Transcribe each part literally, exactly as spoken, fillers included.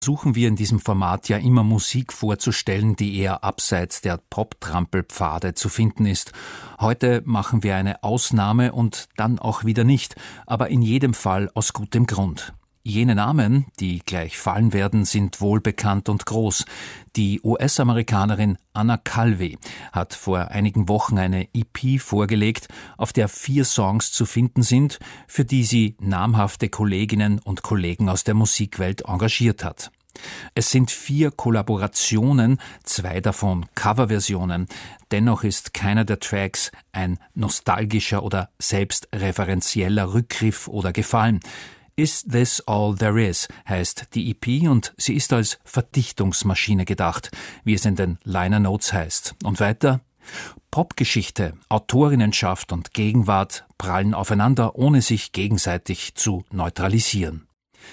Suchen wir in diesem Format ja immer Musik vorzustellen, die eher abseits der Pop-Trampelpfade zu finden ist. Heute machen wir eine Ausnahme und dann auch wieder nicht, aber in jedem Fall aus gutem Grund. Jene Namen, die gleich fallen werden, sind wohlbekannt und groß. Die U S-Amerikanerin Anna Calvi hat vor einigen Wochen eine E P vorgelegt, auf der vier Songs zu finden sind, für die sie namhafte Kolleginnen und Kollegen aus der Musikwelt engagiert hat. Es sind vier Kollaborationen, zwei davon Coverversionen. Dennoch ist keiner der Tracks ein nostalgischer oder selbstreferenzieller Rückgriff oder Gefallen. Is This All There Is heißt die E P und sie ist als Verdichtungsmaschine gedacht, wie es in den Liner Notes heißt. Und weiter: Popgeschichte, Autorinnenschaft und Gegenwart prallen aufeinander, ohne sich gegenseitig zu neutralisieren.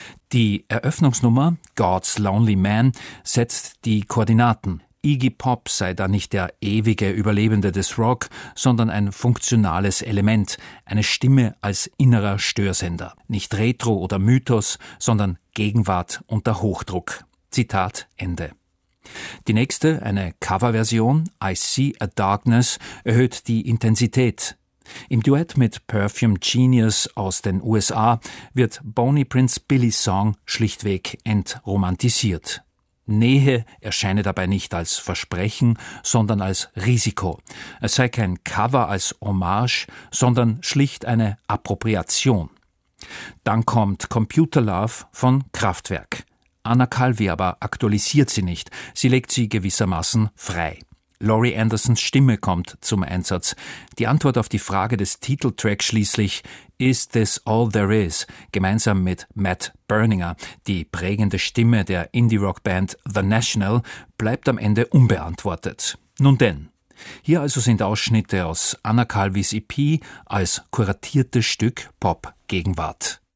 Die Eröffnungsnummer God's Lonely Man setzt die Koordinaten. Iggy Pop sei da nicht der ewige Überlebende des Rock, sondern ein funktionales Element, eine Stimme als innerer Störsender. Nicht Retro oder Mythos, sondern Gegenwart unter Hochdruck. Zitat Ende. Die nächste, eine Coverversion, I See a Darkness, erhöht die Intensität. Im Duett mit Perfume Genius aus den U S A wird Boney Prince Billys Song schlichtweg entromantisiert. Nähe erscheine dabei nicht als Versprechen, sondern als Risiko. Es sei kein Cover als Hommage, sondern schlicht eine Appropriation. Dann kommt Computer Love von Kraftwerk. Anna Calvi aber aktualisiert sie nicht, sie legt sie gewissermaßen frei. Laurie Andersons Stimme kommt zum Einsatz. Die Antwort auf die Frage des Titeltracks schließlich Is This All There Is, gemeinsam mit Matt Berninger, die prägende Stimme der Indie-Rock-Band The National, bleibt am Ende unbeantwortet. Nun denn, hier also sind Ausschnitte aus Anna Calvis E P als kuratiertes Stück Pop-Gegenwart.